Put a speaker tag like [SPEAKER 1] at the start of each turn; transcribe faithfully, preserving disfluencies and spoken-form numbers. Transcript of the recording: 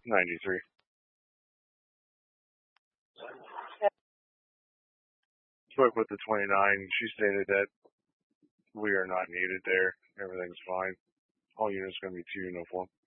[SPEAKER 1] ninety-three. Spoke with the twenty-nine. She stated that we are not needed there. Everything's fine. All units going to be two uniform.